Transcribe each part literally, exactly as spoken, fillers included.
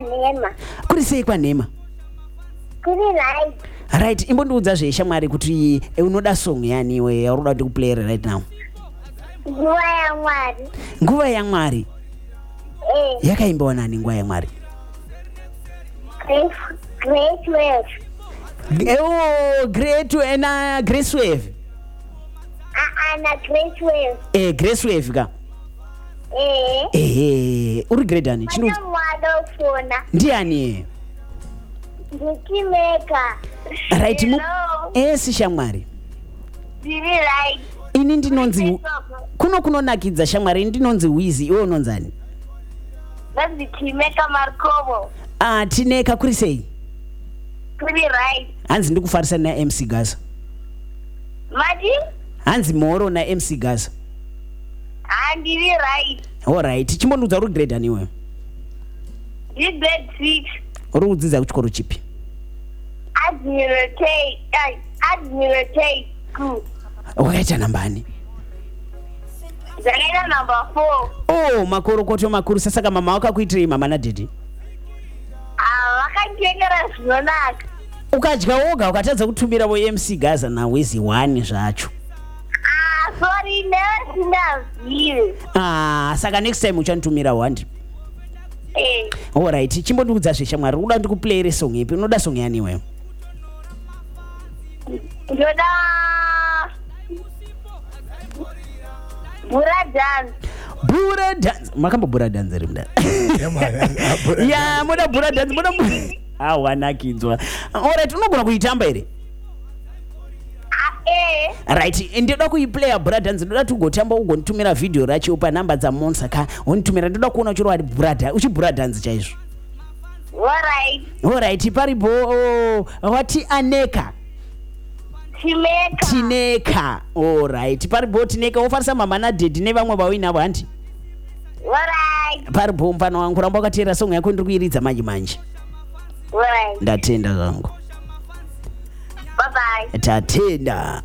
kwanema. Kuri sei kwanema? Kuri right. Right, imbondiudza zveshamwari kuti unoda song yani iwe yauri kuda kuplayera right now. Nguva yaMwari. Nguva yaMwari. Eh. Yakaimbawa nani nguva yaMwari? Grace Grace Wave. Oh, great ena Grace Wave. Ah, ana Grace Wave. Eh, Grace Wave ka. Eh. Eh, uri grade ani? Chino mwado fona. Ndiani? Ndikimeka. Right mu. Eh, si shamwari. Diri right. Ini ndinonzi kuno kunonakidza shamwari ndinonzi Wizi iwe unonzani? Ndikimeka Markovo. Ah, Tineka kuri sei? Kuri right. Hanzi ndikufarisa na M C Gaza. Maji? Hanzi Moro na M C Gaza. Andiri right. All right, chimbonudza uri grade ani iwe? Ndi grade six. Uri kudzidza kuchikoro chipi? Admiral K. Admiral K. Ku. Wakaita nambani? Zakaita number four. Oh, makorokoto makuru. Sasa kama mama wakakuitirei mama na daddy? Ah, wakandiyekera zvinonaka. Ukadya woga ukatadza kutumira vo M C Gaza na Wizi one zvacho. Ah, sorry, never sindazive. Ah, saka next time uchanitumira one. Eh. All right, chimbondiudza zveshamwari unoda ndikuplayere song ipi? Unoda song yani iwe? Ndoda Bura dance. Bura dance. Makamba bura dance rimda. Ya, moda bura dance, moda ah wanakidzwa. All right, unogona kuitamba ere? Ah, eh. Right, ndoda kuiplaya bura dance, ndoda tugotamba ugonitumira video racho pa namba dza Monsa ka unitumira ndoda kuona chiro ari bura dance, uchi bura dance chaizvo. All right. All right, paribo oh, wati Aneka. Tineka. Tineka. All right. Paribo Tineka ofarisa mama na daddy ne vamwe vawina vanti. All right. Paribo mfano wangu ramba wakatera song yako ndiri kuiridza manje manje. All right. Ndatenda zangu. Bye bye. Tatenda.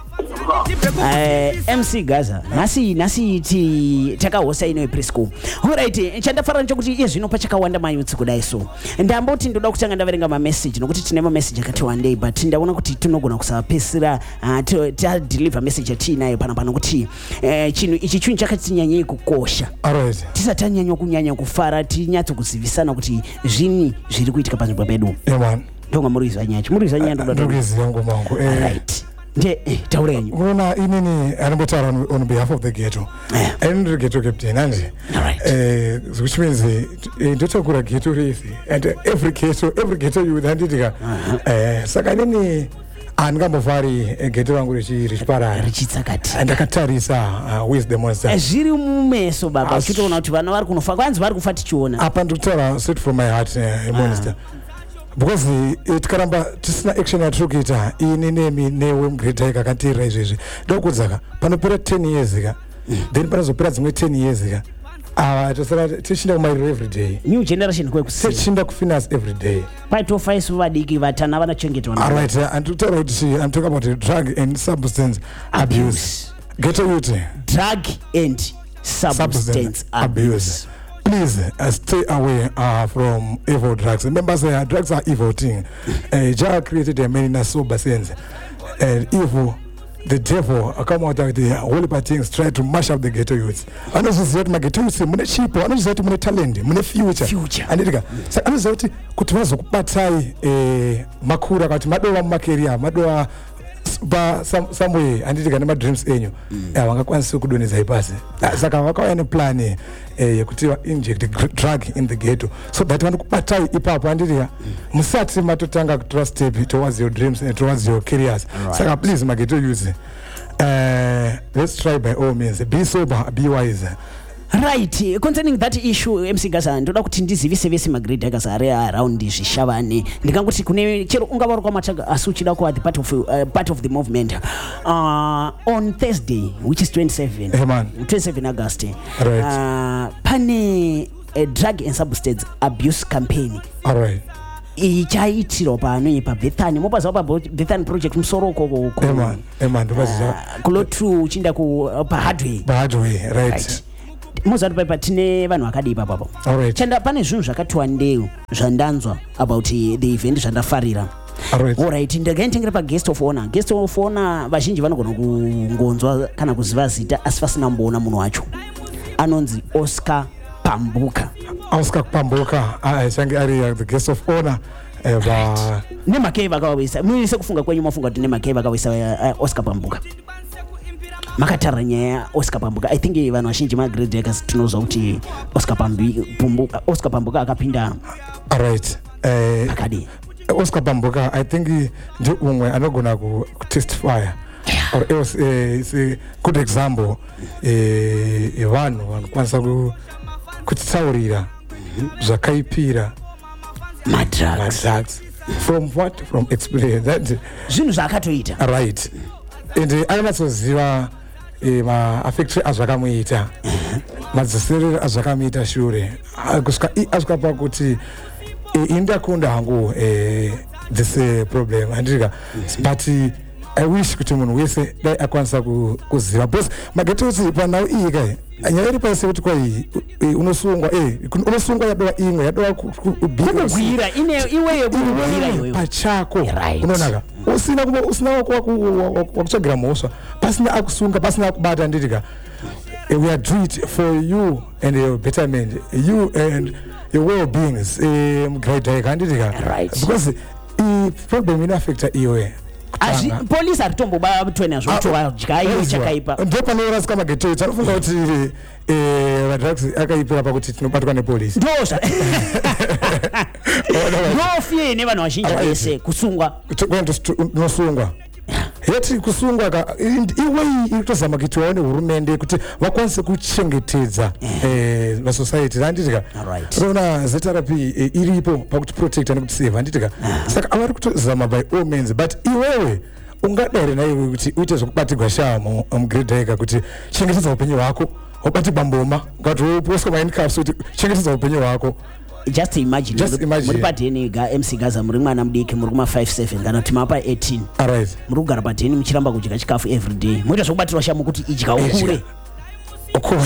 Uh, M C Gaza nasi nasi ti takahosa ino preschool. All right, chandafara nchokuti iye zvino pachakawanda mayutsi kudai so ndamboti ndoda kutanga ndaverenga ma message nokuti tine ma message akati wandei but ndaona kuti tinogona kusapesera uh, ta deliver message atinayo pana pano kuti uh, chino ichi chinhu chakatinyanyei kukosha. All right, tisatanyanya kunyanya kufara tinyatso kuzivisana kuti zvini zviri kuitika panzvimbo pedu. Yeah man. Ndonga murizwa nyacho murizwa nyando ndoda. Ndokuzia ngoma wangu. Eh. Right. Nje eh, taurenyu. Unaona inini anambotara on, on behalf of the ghetto. Yeah. And the ghetto captain andi. Right. Eh, which means ndotakura ghetto refi and every ghetto every ghetto you handika. Eh, saka nini andikambofari ghetto wangu richi richipara richitsakati. Ndakatarisa uh, wisdom monster. Zviri mumeso baba uchitoona kuti vana vari kunofa kwanzi vari kufa tichiona. Apa ndikutaura straight from my heart uh, monster. Because tikaramba tisina action yatiri kuita ini nemi newe mugretai kakatira izvezvi ndokudzaka panopera ten years ka then panozopera dzimwe ten years ka ava tosara tichinda kumairiro every day new generation kwekusi tichinda kufinance every day paitofa isu vadiki vatana vanachengetwa. All right, andikutaura kuti I'm talking about drug and substance abuse, abuse. Get youth drug and substance, substance abuse, abuse. Please uh, stay away uh, from evil drugs. Remember, say, uh, drugs are evil thing. Uh, Jah created a man in a sober sense. And evil, the devil, uh, come out with the holy things, try to mash up the ghetto youths. I know that my ghetto youths, mune cheap, I know that mune talent, mune future. Future. And it so I know that kutiwazo kupatai eh, makura kati madowa makeria, madowa ba some some way anditi my dreams enyu vangakwanisa kudoneza ipasi saka vakauya neplan eh yekuti inject drug in the ghetto so that vanokubata ipapo anditi musati matotanga kutora step towards your dreams and towards your careers. Saka please maghetto use uh, let's try by all means be sober, be wise. Right, concerning that issue M C Gaza ndoda kuti ndizivise vese magrade akazare around zvishavane ndinganguti kune chero ungavaro kwamataga asi uchida ku at part of uh, part of the movement uh, on Thursday which is twenty-seven hey man. twenty-seven August. Right. Uh, pane a drug and substance abuse campaign. All right. Ichaitiro pano pa Bethany mopaza pa Bethany project musoro ko ko eman eman ndobaziza kulo true uchinda ku pa hardware pa hardware right, right. muzati paipa tine vanhu vakadipa papo. Alright. Chanda pane zvinhu zvakati wandei zvandanzwa about the event zvandafarira. Alright. Alright, ndakaitengera pa guest of honor. Guest of honor vazhinji vanogona kungonzwa kana kuziva zita asi vasina kumboona munhu wacho. Anonzi Oscar Pambuka. Oscar Pambuka achange ari the guest of honor. Eva nemakei vakawisa muise kufunga kwenyu mafunga kuti nemakei vakawisa uh, Oscar Pambuka. Makatara nyaya ya Oscar Pambuka. I think vanhu vazhinji magrade yakasi tinozwa kuti Oscar Pambuka Oscar Pambuka akapinda. Alright. Eh akadi. Oscar Pambuka I think ndi umwe anogona ku testify or else uh, it's a good example eh vanhu vanokwanisa ku kutsaurira zvakaipira madrugs. Madrugs. From what? From experience. That zvinhu zvakatoita. Right. And uh, anatsoziva eh, ma affectory azvakamuita. Madzisere azvakamuita shure. Kusika asvika pakuti inda kunda hangu eh this uh, problem andika but uh, I wish kuti munhu wese dai akwanisa kuziva because magetoti panau iyi kai anyari pasi kuti kwai unosungwa eh unosungwa yadowa imwe yadowa kubhira ine iwe yekubhira iwe pachako unonaka usina kuma usina wakutsvagira mhosva pasina akusunga pasina kubata nditika we are doing it for you and your betterment, you and your well-beings eh mgaita kanditika because I problem ina affecta iwe azi police aritombo ba twena zvoto vajyayo chakaipa ndo panora ska mageto tinofunga kuti eh va drugs akaipira pakuti tinobatwa ne police ndosha no fear ne vanhu vazhinji vese kusungwa kwenda nosungwa yeti kusungwa ka iwe itozama kuti waone hurumende kuti vakwanise kuchengetedza eh va society randitika rona zetherapy iripo pakuti protect and kuti save anditika saka avari kutozama by all means but iwewe ungadere naiwe kuti uite zvokubatirwa shamo mugredeka kuti chengetedza upenyu hwako ubatirwa mboma ngati uposwa ma handcuffs kuti chengetedza upenyu hwako. Just imagine, Just imagine. muri padeni ga M C Gaza muri mwana mudiki muri kuma five seven kana kuti mapa eighteen. Alright. Muri kugara padeni muchiramba kudya chikafu every day. Moita zvokubatirwa shamo kuti idya ukure. Ukure.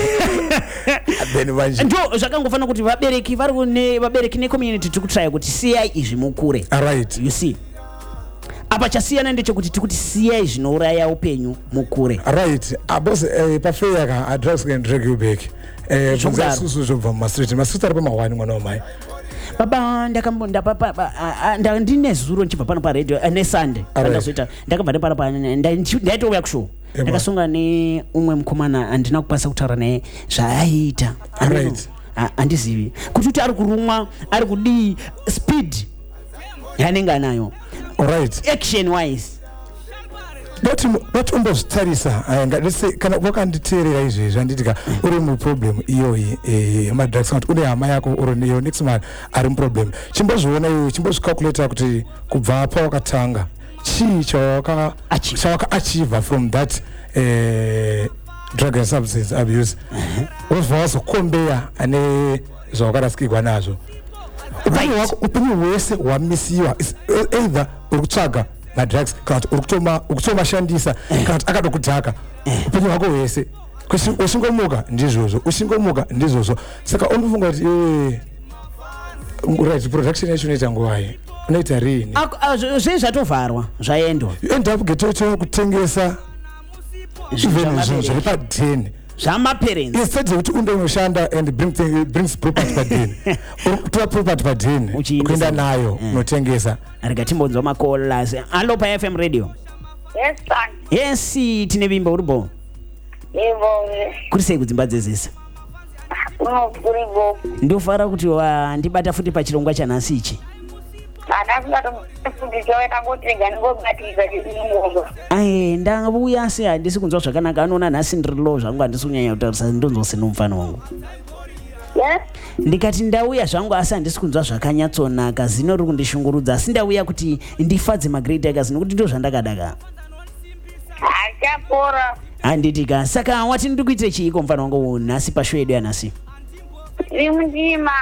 Then manje. Ndo zvakangofana kuti vabereki vari kune vabereki ne community tikutry kuti siyai izvi mukure. Alright. You see. Apa chasiyana ndechekuti tikuti siyai zvinouraya upenyu mukure. Right. Abose eh, pafeya ka a drugs can drag you back. Eh Zvogaro. susu zvobva mu street masusu ari pamahwani mwana wamai baba ndakambonda papa ndine zuro nchibva pano pa radio ne Sunday ndazoita ndakabva nepara pa ndaitouya kushow ndakasunga ne umwe mukomana andina kupasa kutaura naye zvaaita andizivi kuti kuti ari kurumwa ari kudi speed yanenge anayo. Alright. Action wise Doti doti umbozvitarisa ngadese kana wakanditeerera izvezvi anditika uri mu problem iyoyi eh ma drugs kuti une hama yako uri neyo next man ari mu problem chimbozviona iwe chimbozvicalculate kuti kubva pa wakatanga chi chawaka chawaka achieve from that eh drug and substance abuse uzvazo kombeya ane zvawakarasikirwa nazvo upenyu wako upenyu hwese hwamisiwa either uri kutsvaga ma drugs kana urikutoma ukutoma shandisa kana akadokudhaka upenyu hwako hwese ushingomuka ndizvozvo ushingomuka ndizvozvo saka unofunga kuti eh right production yacho inoita nguwai unoita rini zve zvatovharwa zvaendwa enda kugeto chero kutengesa zvinhu zviri padeni zvama parents instead kuti unde unoshanda and bring thing, brings property padeni utoa property padeni kuenda nayo unotengesa arikatimbonzwa makolas. Hello pa F M radio. Yes son. Yes tine vimba uribo Evo. kuri sei kudzimba dzezesa Uno kuribo. ndofara kuti ndibata futi pa chirongwa chanhasi ichi Ana kuda kufundi choenda ngotega ngobatira chimombo. ai ndauya asi handisi kunzwa zvakanaka anoona nhasi ndiri low zvangu handisi kunyanya kutarisa ndonzosina mufano wangu. Yes. Ndikati ndauya zvangu asi handisi kunzwa zvakanyatsonaka zino riri kundishungurudza asi ndauya kuti ndifadze magrade akazino kuti ndo zvandakadaka Achapora. handitika saka wati ndiri kuitire chiiko mufano wangu nhasi pashow yedu yanhasi Iri mundima.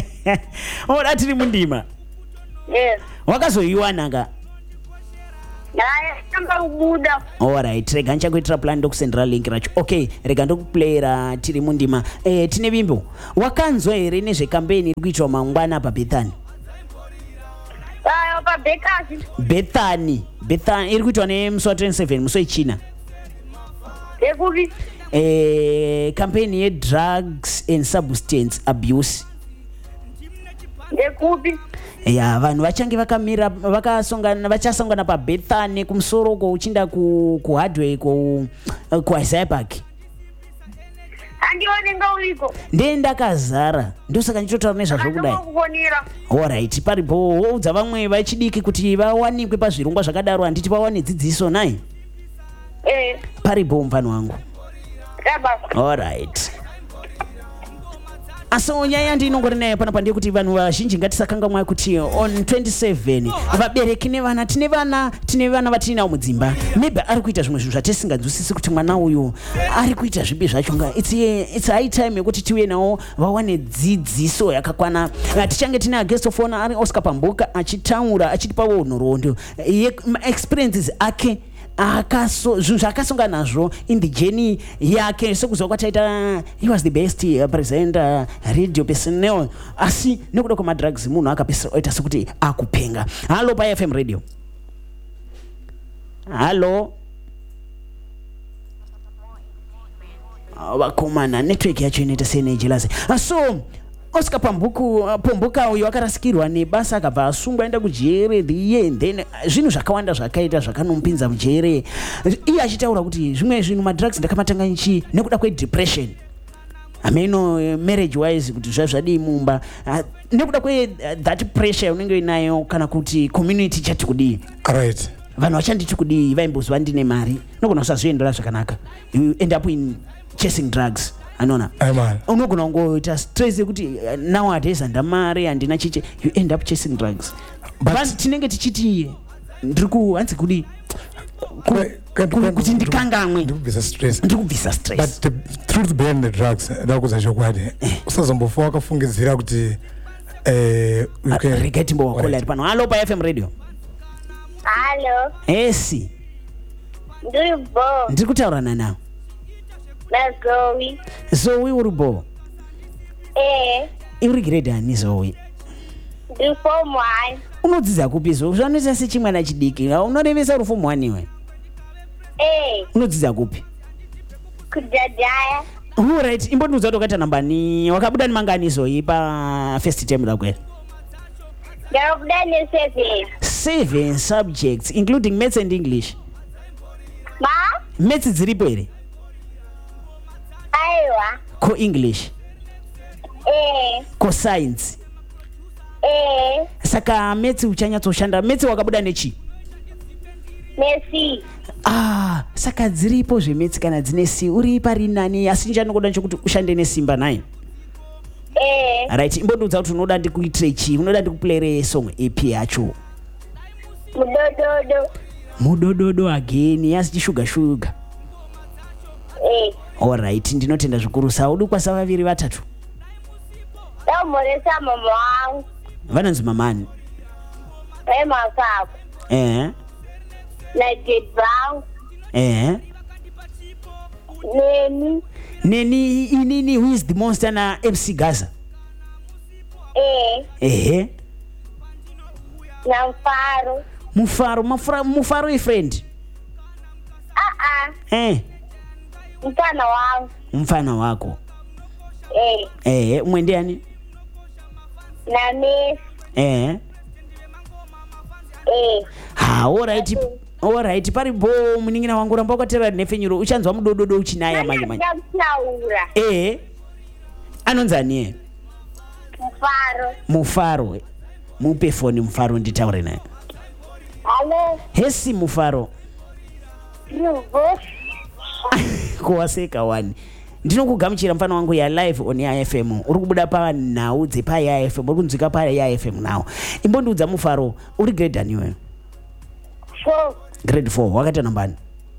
oda tiri mundima Yes. wakazoiwanaka Naye tamba kubuda. Alright, rega nchakuitira plan ndokusendera link racho. Okay, rega ndokuplayera tiri mundima. Eh, tine vimbo. Wakanzwa here nezvekampeni iri kuitwa mangwana pa Bethany? Ayo pa Bethany. Bethany, Bethany iri kuitwa nemusi wa twenty-seven musi wechina. Ekuti. Eh, campaign ye drugs and substance abuse. Ekuti. Ya vanhu vachange vakamira vakasongana vachasongana pa Bethany kumusoro ko uchinda ku ku Hardway ko ku Isaiah Park. Andione ngauliko. Ndenda kazara ndosaka ndichotaura nezvazvo kudai. Alright, paripo udza vamwe vachidiki kuti vawanikwe pazvirongwa zvakadaro handiti vawane dzidziso nai. Eh. Paripo mfano wangu. Kabasa. Alright. Aso nyaya ndinongori nayo panapa ndiye kuti vanhu vazhinji ngatisakanga mwayo kuti on twenty-seven vabereki nevana tine vana tine vana vatinao mudzimba maybe ari kuita zvimwe zvinhu zvatisingadzwisisi kuti mwana uyu ari kuita zvipi zvacho nga it's a, it's high time yekuti tiwe nawo vawane dzidziso yakakwana. Tichange tine guest of honor ari Oscar Pambuka achitaura achitipawo nhoroondo experiences ake akaso zvinhu zvaakasonga nazvo in the journey yake sokuzwa kwataita he was the best uh, presenter radio personnel asi nekuda kwemadrugs munhu akapesera oita sekuti akupenga. Halo pa F M radio. Halo vakomana network yacho inoita senejelase. So Oscar Pambuku Pambuka uyo akarasikirwa nebasa akabva asungwa aenda kujere the year and then zvinhu zvakawanda zvakaita zvakanompinza mujere. Iye achitaura kuti zvimwe zvinhu madrugs ndakamatanga nchi nekuda kwedepression. Ameno marriage wise kuti zvazvadi mumba nekuda kwe that pressure unenge inayo kana kuti community chati kudi. Right. Vanhu vachanditi kudi vaimbozwa ndine mari nogona kusazviendera zvakanaka. You end up in chasing drugs. Anona unogona kungoita stress yekuti uh, nowadays andamari handina chiche you end up chasing drugs. But tinenge tichiti ndiri kuhanzi kudi kuti ndikangamwe ndikubvisa stress ndikubvisa stress. But the truth behind the drugs ndakuza chokwadi usazombofa wakafungidzira kuti eh rega timbowakola ari pano. Halo pa F M radio. Halo. Esi Ndiri bo. ndiri kutaurana nawo. Zoe. Zoe uri bo? Eh. Uri grade ani Zoe? Ndiri form one. Unodzidza kupi Zoe? Zvanoita sechimwana chidiki. Unorevesa uri form one iwe? Eh. Unodzidza kupi? Kujajaya. Alright, imbondiudza kuti wakaita namba ni wakabuda nemangani Zoe pa first term lakwe? Ndakabuda ne seven. Seven subjects including maths and English. Ma? Maths dziripo here? Aiwa. Ko English? Eh. Ko science? Eh. Saka maths uchanyatsoshanda. Maths wakabuda nechi? Nesi. Ah, saka dziripo zvemaths kana dzine C uri pari nani asi ndichanoda chokuti ushande nesimba naye. Eh. Right, imbondiudza kuti unoda ndikuitire chi? Unoda ndikuplayere song ipi yacho? Mudododo. Mudododo again, yasi sugar sugar. Eh. Alright, ndinotenda zvikuru. Saudi kwasa vaviri vatatu. Ndamuresa mama wangu. Vanonzi mamani? Ema kapu. Eh. Na Jedbang. Eh. Neni. Neni inini who is the monster na M C Gaza? Eh. Eh. Na Mfaro. Mufaro, mafra, Mufaro a friend. Ah ah. Eh. Mfana wangu. Mfana wako. Eh. Eh, umwe ndiani? Na Messi. Eh. Eh. Ha, alright. Alright, paripo muningina wangu ramba wakatera nefenyuro uchanzwa mudododo uchinaya manje manje. Ndamtaura. Eh. Anonzani eh? Mfaro. Mufaro. Mupe phone Mufaro nditaure naye. Halo. Hesi Mufaro. Yubo. Kuwaseka wani. Ndinokugamuchira mfano wangu ya live on ya F M. Uri kubuda pa now dze pa ya F M. Uri kunzika pa ya F M now. Imbondiudza Mufaro, uri grade ani wewe? Four. Grade four. Wakati nambani?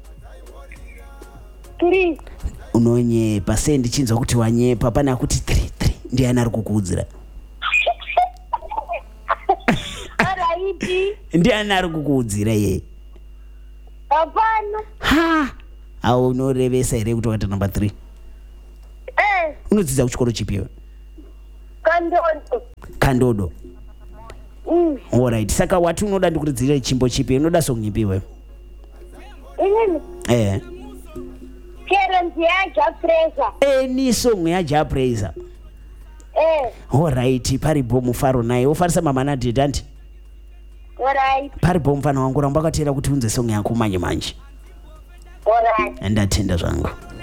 Three. Unonyepa sendi chinzwa kuti wanyepa pana kuti three three. Ndiye ana rukukudzira. Alright. Ndiye ana rukukudzira ye. Hapana. Ha au unorevesa here kuti wakati number three Eh. unodzidza kuchikoro chipi iwe? Kandodo. Kandodo. Mm. Alright, saka wati unoda ndikurudzire chimbo chipi, unoda song ipi iwe? Inini. Eh. Kero ndiyaja presa. Any song ya Ja Praiser. Eh. Alright, paripo mufaro naye ufarisa mama na didanti. Alright. Paripo mfano wangu ramba katera kuti unze song yako manje manje. Alright. Ndatenda zvangu.